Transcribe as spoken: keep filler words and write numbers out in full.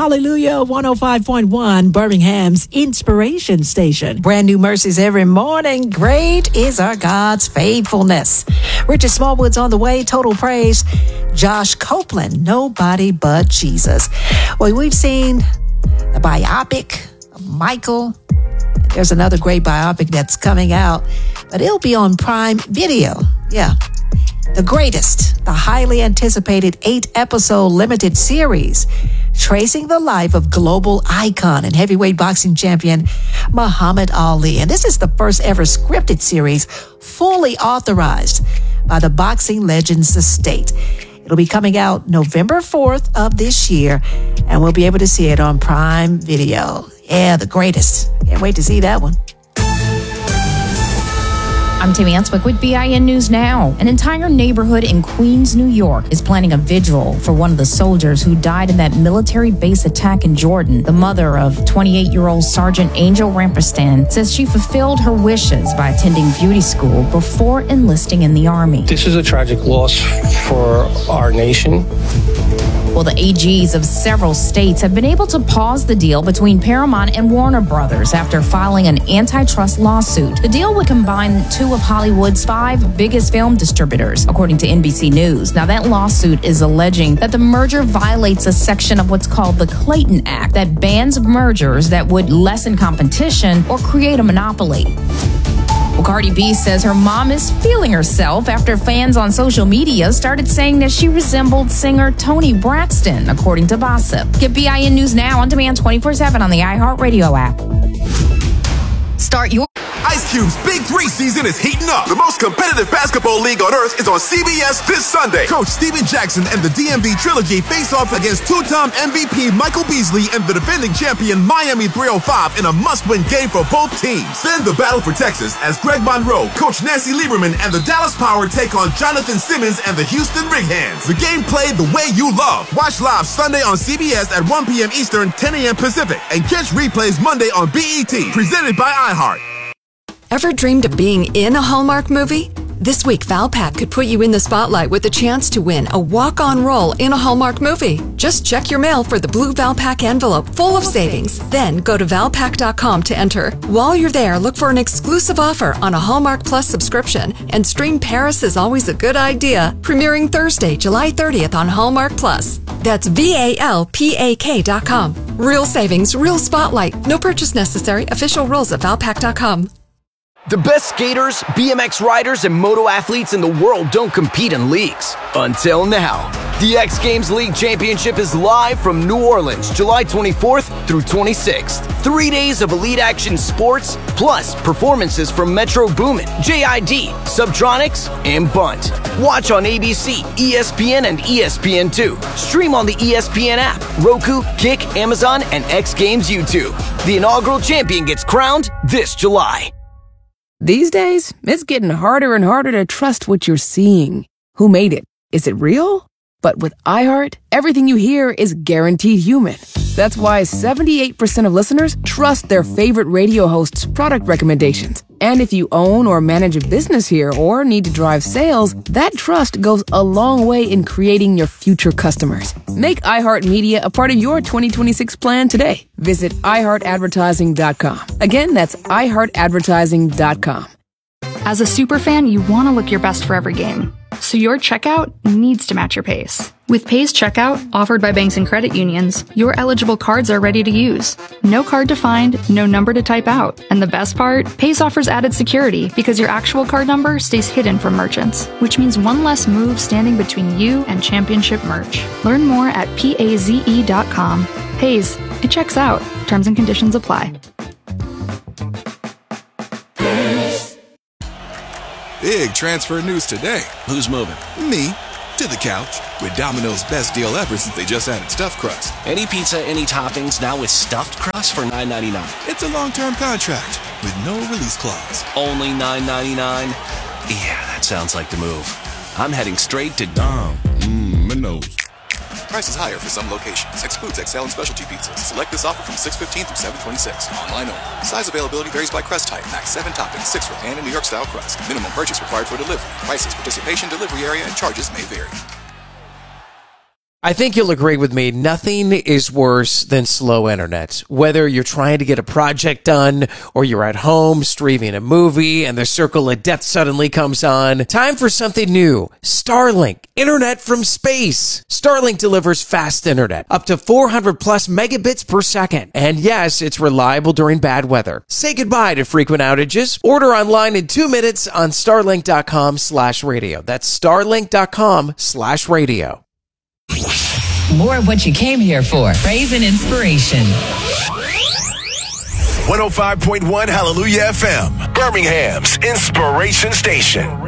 Hallelujah, one oh five point one, Birmingham's inspiration station. Brand new mercies every morning. Great is our God's faithfulness. Richard Smallwood's on the way. Total praise. Josh Copeland, Nobody But Jesus. Well, we've seen a biopic of Michael. There's another great biopic that's coming out, but it'll be on Prime Video. Yeah. The greatest, the highly anticipated eight-episode limited series tracing the life of global icon and heavyweight boxing champion Muhammad Ali. And this is the first ever scripted series fully authorized by the boxing legend's estate. It'll be coming out November fourth of this year, and we'll be able to see it on Prime Video. Yeah, the greatest. Can't wait to see that one. I'm Tammy Answick with B I N News Now. An entire neighborhood in Queens, New York is planning a vigil for one of the soldiers who died in that military base attack in Jordan. The mother of twenty-eight-year-old Sergeant Angel Ramperstan says she fulfilled her wishes by attending beauty school before enlisting in the Army. This is a tragic loss for our nation. Well, the A Gs of several states have been able to pause the deal between Paramount and Warner Brothers after filing an antitrust lawsuit. The deal would combine two of Hollywood's five biggest film distributors, according to N B C News. Now, that lawsuit is alleging that the merger violates a section of what's called the Clayton Act that bans mergers that would lessen competition or create a monopoly. Well, Cardi B says her mom is feeling herself after fans on social media started saying that she resembled singer Toni Braxton, according to Gossip. Get B I N News Now on demand twenty-four seven on the iHeartRadio app. Start your... Ice Cube's Big Three season is heating up. The most competitive basketball league on earth is on C B S this Sunday. Coach Steven Jackson and the D M V Trilogy face off against two-time M V P Michael Beasley and the defending champion Miami three oh five in a must-win game for both teams. Then the battle for Texas as Greg Monroe, Coach Nancy Lieberman, and the Dallas Power take on Jonathan Simmons and the Houston Rig Hands. The game played the way you love. Watch live Sunday on C B S at one p.m. Eastern, ten a.m. Pacific, and catch replays Monday on B E T, presented by iHeart. Ever dreamed of being in a Hallmark movie? This week, Valpak could put you in the spotlight with a chance to win a walk-on role in a Hallmark movie. Just check your mail for the blue Valpak envelope full of savings. Then go to valpak dot com to enter. While you're there, look for an exclusive offer on a Hallmark Plus subscription and stream Paris is Always a Good Idea, premiering Thursday, July thirtieth on Hallmark Plus. That's V A L P A K dot com. Real savings, real spotlight. No purchase necessary. Official rules at valpak dot com. The best skaters, B M X riders, and moto athletes in the world don't compete in leagues. Until now. The X Games League Championship is live from New Orleans, July twenty-fourth through twenty-sixth. Three days of elite action sports, plus performances from Metro Boomin, J I D, Subtronics, and Bunt. Watch on A B C, E S P N, and E S P N two. Stream on the E S P N app, Roku, Kick, Amazon, and X Games YouTube. The inaugural champion gets crowned this July. These days, it's getting harder and harder to trust what you're seeing. Who made it? Is it real? But with iHeart, everything you hear is guaranteed human. That's why seventy-eight percent of listeners trust their favorite radio host's product recommendations. And if you own or manage a business here or need to drive sales, that trust goes a long way in creating your future customers. Make iHeartMedia a part of your twenty twenty-six plan today. Visit i heart advertising dot com. Again, that's i heart advertising dot com. As a superfan, you want to look your best for every game. So your checkout needs to match your pace. With Pace Checkout, offered by banks and credit unions, your eligible cards are ready to use. No card to find, no number to type out. And the best part? Pace offers added security because your actual card number stays hidden from merchants, which means one less move standing between you and championship merch. Learn more at paze dot com. Paze, it checks out. Terms and conditions apply. Big transfer news today. Who's moving? Me. To the couch. With Domino's best deal ever since they just added stuffed crust. Any pizza, any toppings, now with stuffed crust for nine ninety-nine. It's a long-term contract with no release clause. Only nine ninety-nine? Yeah, that sounds like the move. I'm heading straight to Dom. Mmm, Minos. Prices higher for some locations. Excludes X L and specialty pizzas. Select this offer from six fifteen through seven twenty-six. Online only. Size availability varies by crust type. Max seven toppings, six for pan and New York style crust. Minimum purchase required for delivery. Prices, participation, delivery area, and charges may vary. I think you'll agree with me. Nothing is worse than slow internet. Whether you're trying to get a project done or you're at home streaming a movie and the circle of death suddenly comes on, time for something new. Starlink, internet from space. Starlink delivers fast internet, up to four hundred plus megabits per second. And yes, it's reliable during bad weather. Say goodbye to frequent outages. Order online in two minutes on starlink.com slash radio. That's starlink.com slash radio. More of what you came here for. Praise and inspiration. one oh five point one Hallelujah F M, Birmingham's inspiration station.